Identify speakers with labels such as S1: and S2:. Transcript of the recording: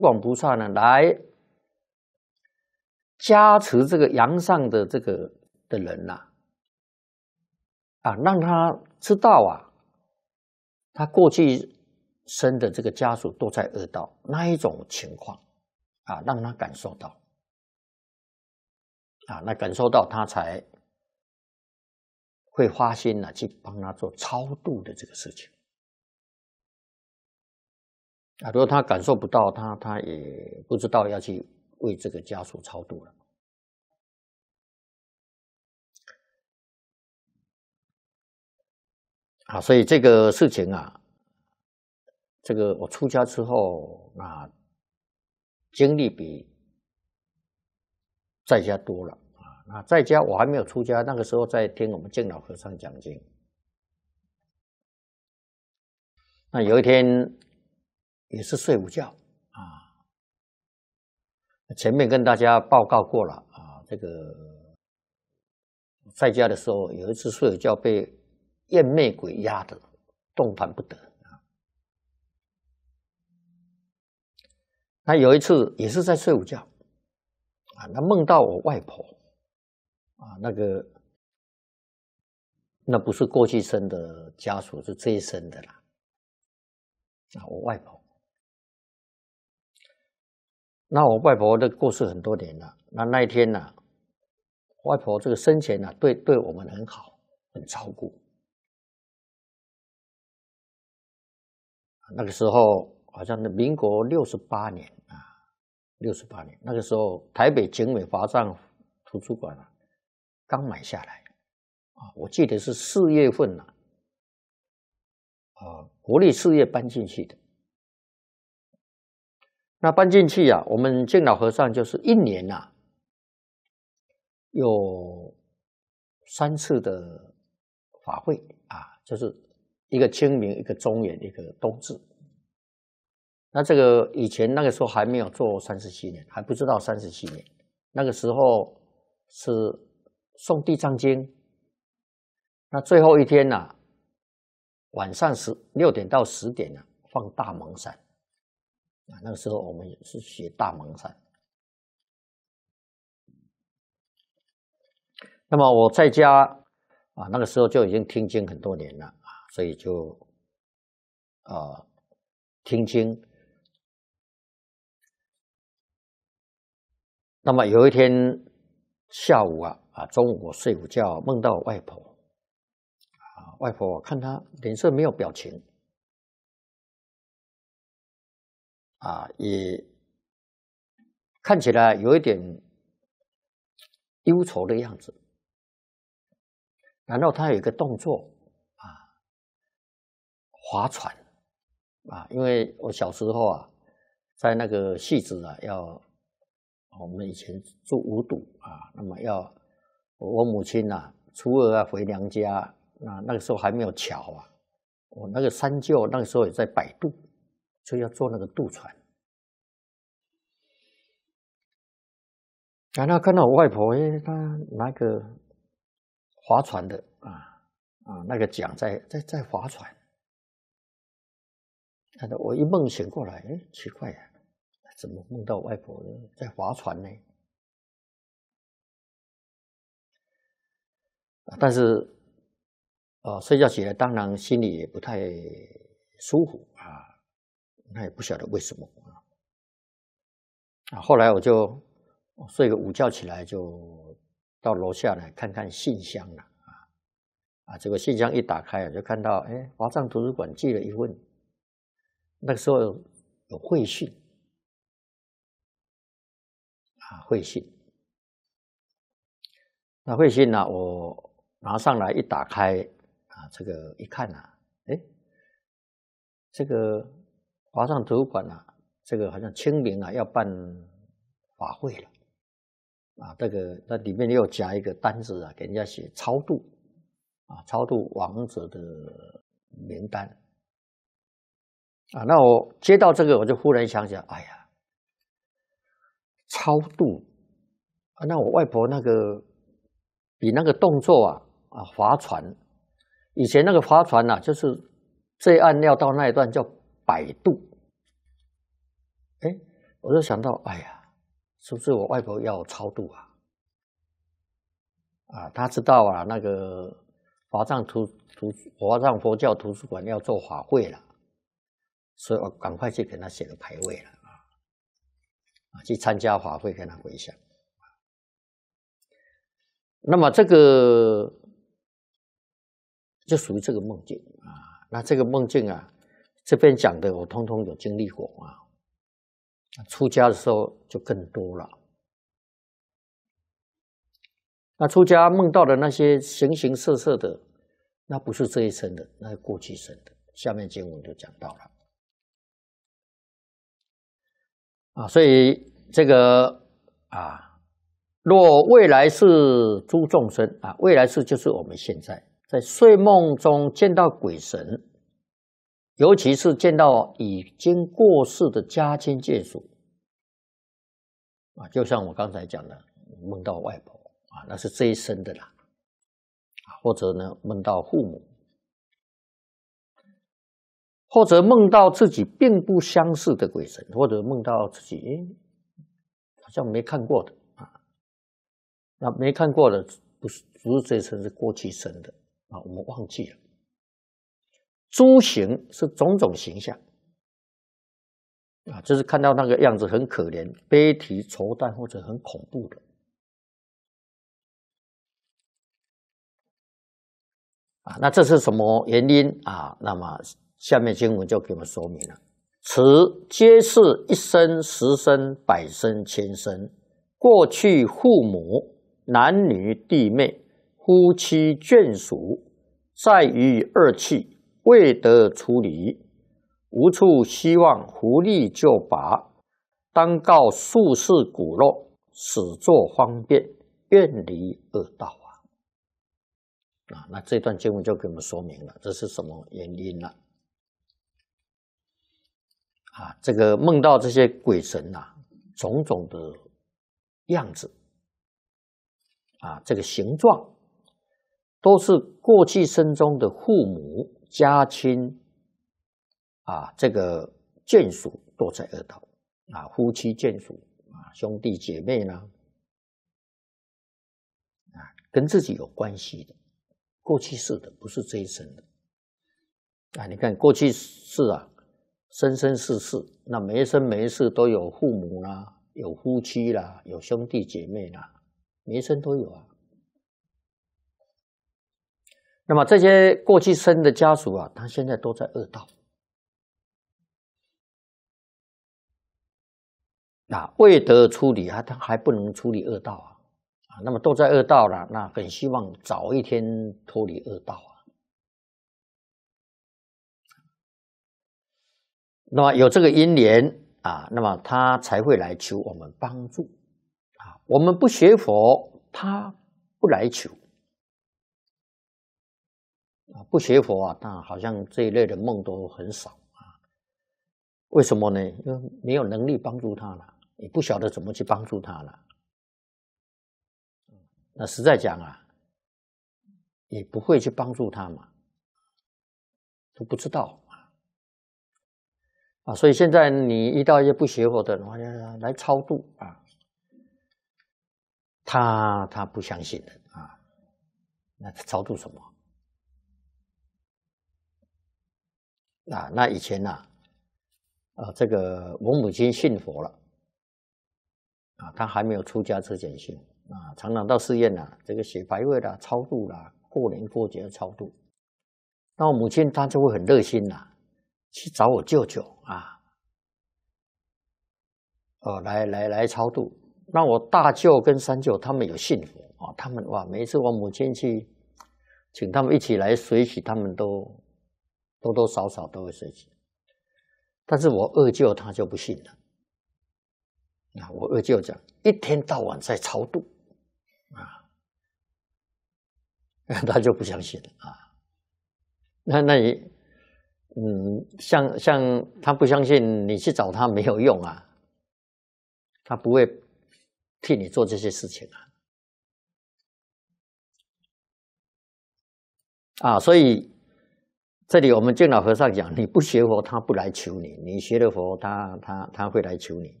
S1: 王菩萨呢来加持这个阳上的这个的人呐，让他知道他过去生的这个家属都在恶道那一种情况让他感受到那感受到他才会发心去帮他做超度的这个事情如果他感受不到，他也不知道要去为这个家属超度了所以这个事情这个我出家之后经历比在家多了那在家我还没有出家，那个时候在听我们净老和尚讲经。那有一天也是睡午觉前面跟大家报告过了这个在家的时候有一次睡午觉被厌魅鬼压得动弹不得那有一次也是在睡午觉那梦到我外婆那不是过去生的家属，是这一生的啦我外婆。那我外婆的过世很多年了，那一天外婆这个生前对我们很好，很照顾。那个时候好像民国68年68年，那个时候台北景美华藏图书馆刚买下来我记得是4月份国立事业搬进去的。那搬进去我们净老和尚就是一年有3次的法会就是一个清明，一个中元，一个冬至。那这个以前那个时候还没有做37年，还不知道37年。那个时候是诵地藏经，那最后一天晚上6点到10点放大蒙山。那个时候我们也是学大蒙山。那么我在家那个时候就已经听经很多年了所以就听经。那么有一天下午中午我睡午觉梦到我外婆外婆我看她脸色没有表情也看起来有一点忧愁的样子。然后他有一个动作划船因为我小时候在那个戏子我们以前住五堵那么我母亲初二回娘家，那个时候还没有桥我那个三舅那个时候也在摆渡，就要坐那个渡船。然后看到我外婆她拿个划船的那个桨在划船。我一梦醒过来，奇怪怎么梦到外婆在划船呢？但是睡觉起来当然心里也不太舒服那也不晓得为什么后来我就睡个午觉起来，就到楼下来看看信箱了结果信箱一打开就看到华藏图书馆寄了一份，那个时候有会信会信。那会信我拿上来一打开这个一看这个华藏图书馆这个好像清明要办法会了这个那里面又加一个单子给人家写超度超度亡者的名单那我接到这个我就忽然想想，哎呀，超度那我外婆那个比那个动作划船，以前那个划船就是这一岸要到那一段叫摆渡我就想到，哎呀，是不是我外婆要超度啊？啊，他知道啊，那个华藏佛教图书馆要做法会了，所以我赶快去给他写个牌位了去参加法会，跟他回向。那么这个就属于这个梦境啊。那这个梦境啊，这边讲的我通通有经历过啊。出家的时候就更多了。那出家梦到的那些形形色色的，那不是这一生的，那是过去生的。下面经文就讲到了啊，所以这个若未来世诸众生啊，未来世就是我们现在在睡梦中见到鬼神，尤其是见到已经过世的家亲眷属啊，就像我刚才讲的，梦到外婆啊，那是这一生的啦，或者呢梦到父母，或者梦到自己并不相识的鬼神，或者梦到自己好像没看过的啊，那没看过的不是这一生，是过去生的啊，我们忘记了。诸形是种种形象啊，就是看到那个样子很可怜、悲啼、愁淡或者很恐怖的啊。那这是什么原因啊？那么下面经文就给我们说明了：此皆是一生、十生、百生、千生，过去父母、男女弟妹、夫妻眷属，在于二气，未得出离，无处希望福利就拔，当告宿世骨肉，始作方便，愿离恶道啊！那这段经文就给我们说明了这是什么原因了啊？这个梦到这些鬼神啊，种种的样子啊，这个形状都是过去生中的父母、家亲啊，这个眷属都在恶道啊，夫妻眷属啊，兄弟姐妹呢啊，跟自己有关系的，过去世的，不是这一生的啊。你看过去世啊，生生世世，那每一生每一世都有父母啦，有夫妻啦，有兄弟姐妹啦，每一生都有啊。那么这些过去生的家属啊，他现在都在恶道啊，未得出离他还不能出离恶道啊，那么都在恶道了，那很希望早一天脱离恶道啊。那么有这个因缘啊，那么他才会来求我们帮助啊。我们不学佛，他不来求啊。不学佛啊，那好像这一类的梦都很少啊。为什么呢？因为没有能力帮助他了，也不晓得怎么去帮助他了。那实在讲啊，也不会去帮助他嘛，都不知道啊。所以现在你遇到一些不学佛的人来超度啊，他不相信的啊，那他超度什么啊？那以前这个我母亲信佛了啊，她还没有出家之前信啊，常常到寺院这个写牌位啦、超度啦，过年过节超度。那我母亲她就会很热心去找我舅舅啊，来超度。那我大舅跟三舅他们有信佛啊，他们每一次我母亲去请他们一起来随喜，他们都多多少少都会随喜。但是我二舅他就不信了啊，我二舅讲一天到晚在超度啊，他就不相信了啊。那你像他不相信，你去找他没有用啊，他不会替你做这些事情啊。所以这里我们净老和尚讲，你不学佛，他不来求你；你学了佛，他会来求你